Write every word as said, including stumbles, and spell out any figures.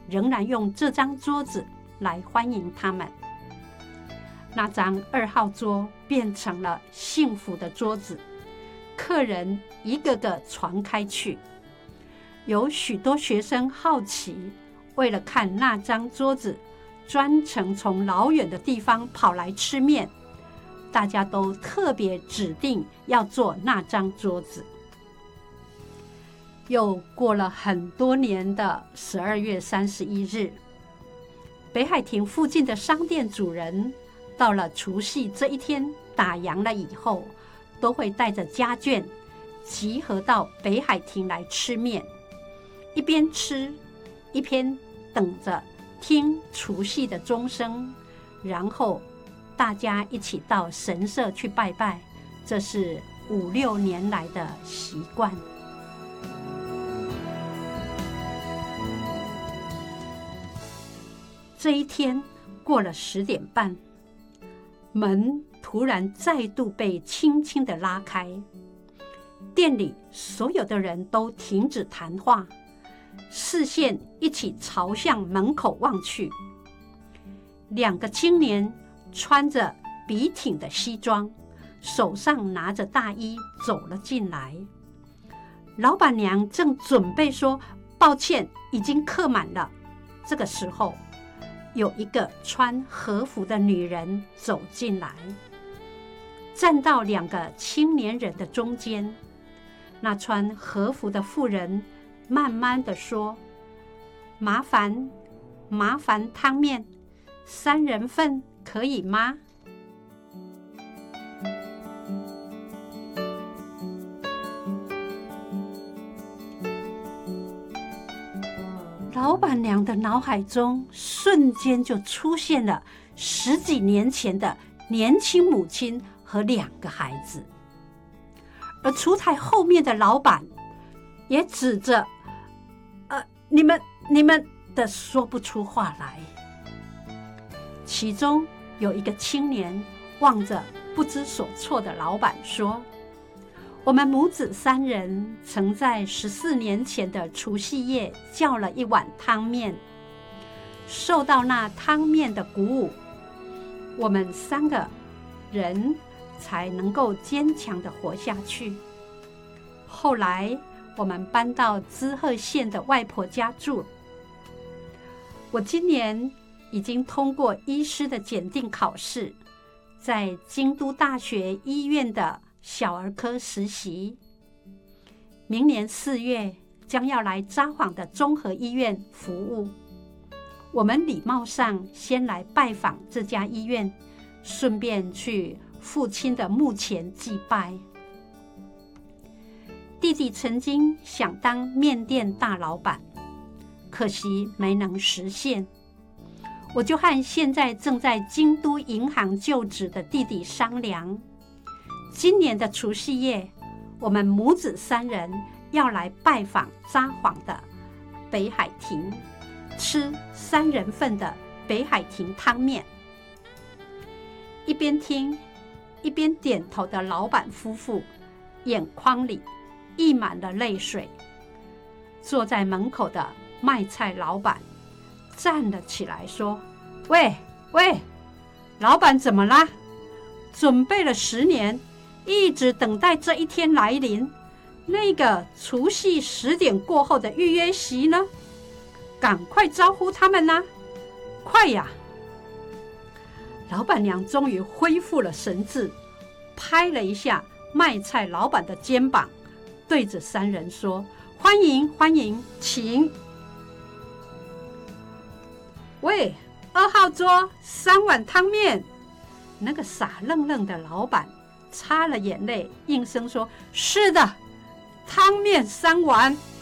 仍然用这张桌子来欢迎他们。那张二号桌变成了幸福的桌子，客人一个个传开去。有许多学生好奇，为了看那张桌子，专程从老远的地方跑来吃面。大家都特别指定要坐那张桌子。又过了很多年的十二月三十一日，北海亭附近的商店主人到了除夕这一天打烊了以后，都会带着家眷集合到北海亭来吃面，一边吃一边等着听除夕的钟声，然后大家一起到神社去拜拜，这是五六年来的习惯。这一天过了十点半，门突然再度被轻轻地拉开，店里所有的人都停止谈话，视线一起朝向门口望去。两个青年穿着笔挺的西装，手上拿着大衣走了进来。老板娘正准备说抱歉，已经客满了。这个时候，有一个穿和服的女人走进来，站到两个青年人的中间。那穿和服的妇人慢慢地说：麻烦麻烦汤面三人份可以吗？老板娘的脑海中瞬间就出现了十几年前的年轻母亲和两个孩子，而厨台后面的老板也指着呃，你们你们的说不出话来。其中有一个青年望着不知所措的老板说：我们母子三人曾在十四年前的除夕夜叫了一碗汤面，受到那汤面的鼓舞，我们三个人才能够坚强地活下去。后来我们搬到滋贺县的外婆家住。我今年已经通过医师的检定考试，在京都大学医院的小儿科实习，明年四月将要来札幌的综合医院服务。我们礼貌上先来拜访这家医院，顺便去父亲的墓前祭拜。弟弟曾经想当面店大老板，可惜没能实现。我就和现在正在京都银行就职的弟弟商量，今年的除夕夜，我们母子三人要来拜访札幌的北海亭，吃三人份的北海亭汤面。一边听一边点头的老板夫妇，眼眶里溢满了泪水。坐在门口的卖菜老板站了起来说：喂喂，老板怎么啦？准备了十年，一直等待这一天来临。那个除夕十点过后的预约席呢？赶快招呼他们啊！快呀！老板娘终于恢复了神智，拍了一下卖菜老板的肩膀，对着三人说：欢迎欢迎，请。喂，二号桌三碗汤面。那个傻愣愣的老板擦了眼泪，应声说：是的，汤面三碗。